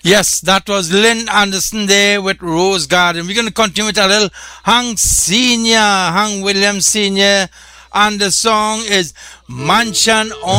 Yes, that was Lynn Anderson there with Rose Garden. We're going to continue with a little Hank Sr., Hank Williams Sr., and the song is Mansion on